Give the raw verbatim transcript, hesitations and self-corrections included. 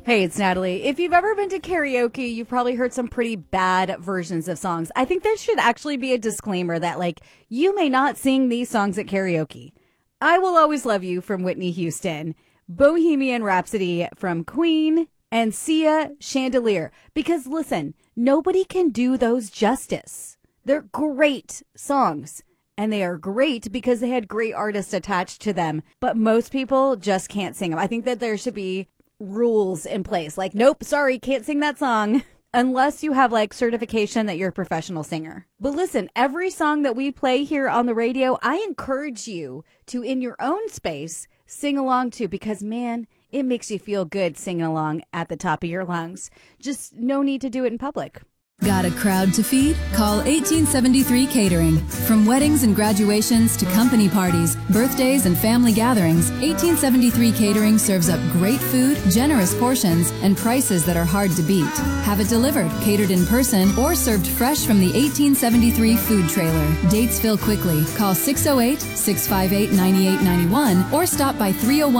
Hey, it's Natalie. If you've ever been to karaoke, you've probably heard some pretty bad versions of songs. I think there should actually be a disclaimer that, like, you may not sing these songs at karaoke. I Will Always Love You from Whitney Houston, Bohemian Rhapsody from Queen, and Sia Chandelier. Because, listen, nobody can do those justice. They're great songs. And they are great because they had great artists attached to them. But most people just can't sing them. I think that there should be rules in place. Like, nope, sorry, can't sing that song. Unless you have like certification that you're a professional singer. But listen, every song that we play here on the radio, I encourage you to, in your own space, sing along to, because man, it makes you feel good singing along at the top of your lungs. Just no need to do it in public. Got a crowd to feed? Call eighteen seventy-three Catering. From weddings and graduations to company parties, birthdays, and family gatherings, eighteen seventy-three Catering serves up great food, generous portions, and prices that are hard to beat. Have it delivered, catered in person, or served fresh from the eighteen seventy-three food trailer. Dates fill quickly. Call six oh eight, six five eight, nine eight nine one or stop by three oh one